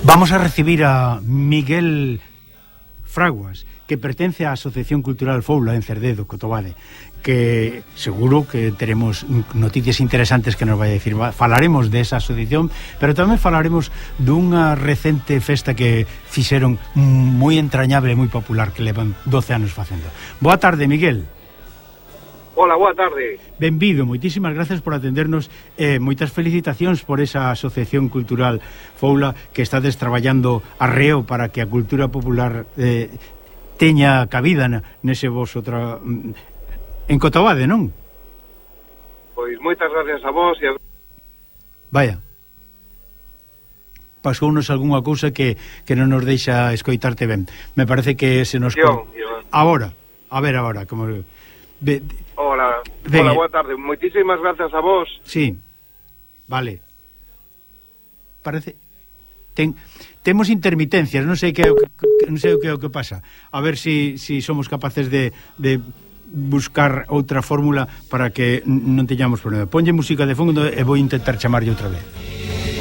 Vamos a recibir a Miguel Fraguas, que pertence á Asociación Cultural Foula en Cerdedo, Cotobade, que seguro que teremos noticias interesantes que nos vai a dicir. Falaremos desa asociación, pero tamén falaremos dunha recente festa que fixeron moi entrañable e moi popular, que levan 12 anos facendo. Boa tarde, Miguel. Hola, boa tarde. Benvido, moitísimas gracias por atendernos, moitas felicitacións por esa Asociación Cultural Foula que estades traballando arreo para que a cultura popular teña cabida nese voso en Cotobade, non? Pois moitas gracias a vos e a... Vaya, pasounos algunha cousa que non nos deixa escoitarte ben. Me parece que se nos... Agora, a ver agora como... Hola, boa tarde. Moitísimas gracias a vos. Sí, vale. Parece... Temos intermitencias, non sei o que é o que pasa. A ver si somos capaces de buscar outra fórmula para que non teñamos problema. Ponlle música de fondo e vou intentar chamarlle outra vez.